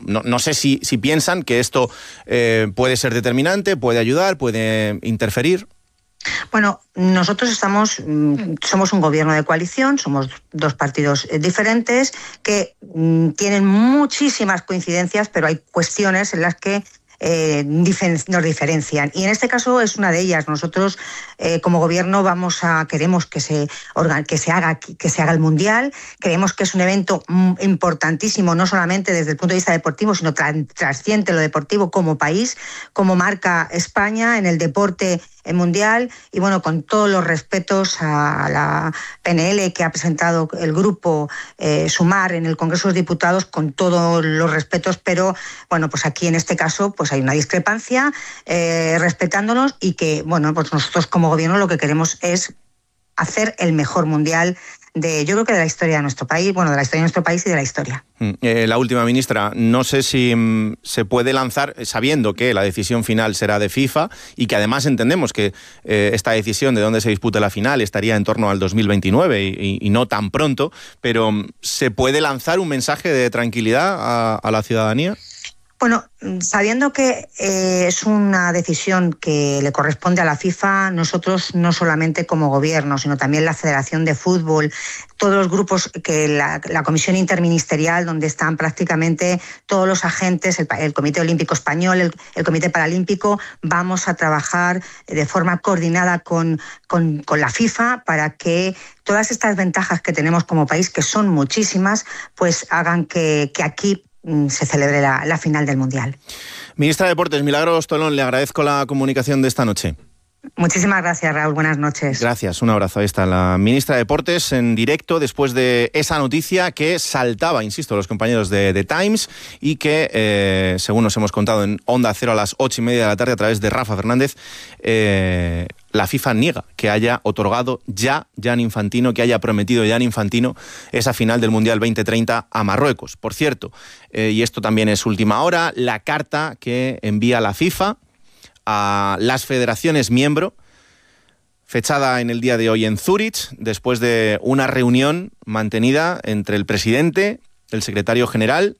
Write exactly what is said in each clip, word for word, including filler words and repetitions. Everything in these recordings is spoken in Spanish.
no, no sé si, si piensan que esto eh, puede ser determinante, puede ayudar, puede interferir. Bueno, nosotros estamos, somos un gobierno de coalición, somos dos partidos diferentes que tienen muchísimas coincidencias, pero hay cuestiones en las que Eh, nos diferencian, y en este caso es una de ellas. Nosotros eh, como gobierno vamos a queremos que se que se haga que se haga el mundial. Creemos que es un evento importantísimo, no solamente desde el punto de vista deportivo, sino trasciende lo deportivo como país, como marca España en el deporte mundial. Y bueno, con todos los respetos a la P N L que ha presentado el grupo eh, Sumar en el Congreso de los Diputados, con todos los respetos, pero bueno, pues aquí en este caso pues hay una discrepancia, eh, respetándonos, y que bueno, pues nosotros como gobierno lo que queremos es hacer el mejor mundial de, yo creo que de la historia de nuestro país, bueno, de la historia de nuestro país y de la historia. Eh, la última, ministra, no sé si mm, se puede lanzar, sabiendo que la decisión final será de FIFA y que además entendemos que eh, esta decisión de dónde se dispute la final estaría en torno al dos mil veintinueve y, y, y no tan pronto, pero ¿se puede lanzar un mensaje de tranquilidad a, a la ciudadanía? Bueno, sabiendo que eh, es una decisión que le corresponde a la FIFA, nosotros no solamente como gobierno, sino también la Federación de Fútbol, todos los grupos, que la, la Comisión Interministerial, donde están prácticamente todos los agentes, el, el Comité Olímpico Español, el, el Comité Paralímpico, vamos a trabajar de forma coordinada con, con, con la FIFA para que todas estas ventajas que tenemos como país, que son muchísimas, pues hagan que, que aquí se celebre la, la final del Mundial. Ministra de Deportes, Milagros Tolón, le agradezco la comunicación de esta noche. Muchísimas gracias, Raúl. Buenas noches. Gracias, un abrazo. Ahí está la ministra de Deportes en directo después de esa noticia que saltaba, insisto, los compañeros de The Times y que, eh, según nos hemos contado en Onda Cero a las ocho y media de la tarde a través de Rafa Fernández, eh, la FIFA niega que haya otorgado ya Gianni Infantino, que haya prometido Gianni Infantino esa final del Mundial veinte treinta a Marruecos. Por cierto, eh, y esto también es última hora, la carta que envía la FIFA a las federaciones miembro, fechada en el día de hoy en Zúrich, después de una reunión mantenida entre el presidente, el secretario general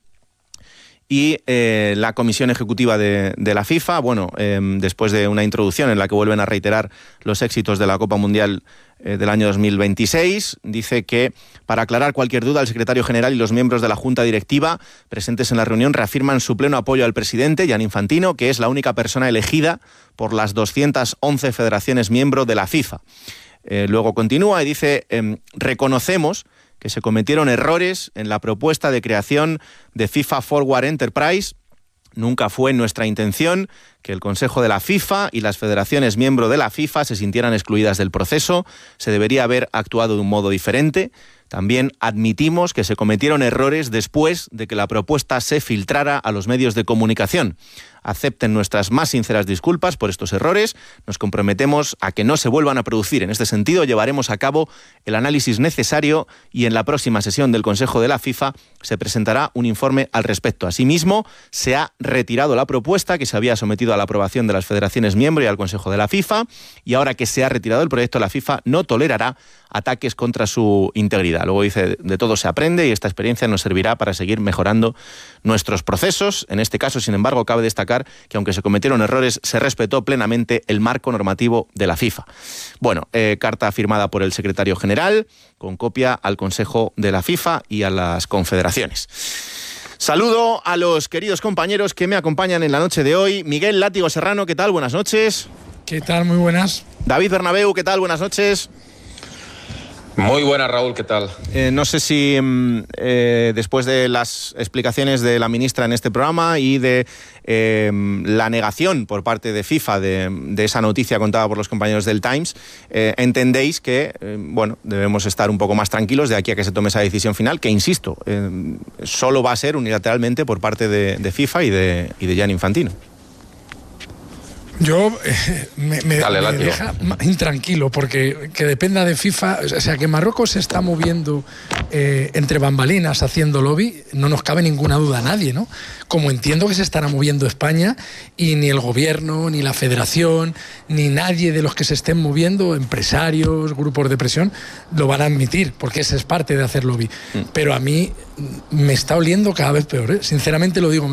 y eh, la comisión ejecutiva de, de la FIFA. Bueno, eh, después de una introducción en la que vuelven a reiterar los éxitos de la Copa Mundial eh, del año dos mil veintiséis, dice que para aclarar cualquier duda, el secretario general y los miembros de la Junta Directiva presentes en la reunión reafirman su pleno apoyo al presidente, Gianni Infantino, que es la única persona elegida por las doscientas once federaciones miembro de la FIFA. Eh, luego continúa y dice, eh, reconocemos que se cometieron errores en la propuesta de creación de FIFA Forward Enterprise. Nunca fue nuestra intención que el Consejo de la FIFA y las federaciones miembro de la FIFA se sintieran excluidas del proceso. Se debería haber actuado de un modo diferente. También admitimos que se cometieron errores después de que la propuesta se filtrara a los medios de comunicación. Acepten nuestras más sinceras disculpas por estos errores. Nos comprometemos a que no se vuelvan a producir. En este sentido, llevaremos a cabo el análisis necesario y en la próxima sesión del Consejo de la FIFA se presentará un informe al respecto. Asimismo, se ha retirado la propuesta que se había sometido a la aprobación de las federaciones miembro y al Consejo de la FIFA, y ahora que se ha retirado el proyecto, la FIFA no tolerará ataques contra su integridad. Luego dice, de todo se aprende y esta experiencia nos servirá para seguir mejorando nuestros procesos. En este caso, sin embargo, cabe destacar que aunque se cometieron errores, se respetó plenamente el marco normativo de la FIFA. Bueno, eh, carta firmada por el secretario general, con copia al Consejo de la FIFA y a las confederaciones. Saludo a los queridos compañeros que me acompañan en la noche de hoy. Miguel Látigo Serrano, ¿qué tal? Buenas noches. ¿Qué tal? Muy buenas. David Bernabéu, ¿qué tal? Buenas noches. Muy buena, Raúl, ¿qué tal? Eh, no sé si eh, después de las explicaciones de la ministra en este programa y de eh, la negación por parte de FIFA de, de esa noticia contada por los compañeros del Times, eh, entendéis que eh, bueno, debemos estar un poco más tranquilos de aquí a que se tome esa decisión final, que insisto, eh, solo va a ser unilateralmente por parte de, de FIFA y de, y de Gianni Infantino. Yo eh, me, me, Dale, me deja intranquilo porque que dependa de FIFA, o sea, que Marruecos se está moviendo eh, entre bambalinas haciendo lobby, no nos cabe ninguna duda a nadie, ¿no? Como entiendo que se estará moviendo España y ni el gobierno, ni la federación, ni nadie de los que se estén moviendo, empresarios, grupos de presión, lo van a admitir, porque esa es parte de hacer lobby. Mm. Pero a mí me está oliendo cada vez peor, ¿eh? Sinceramente lo digo.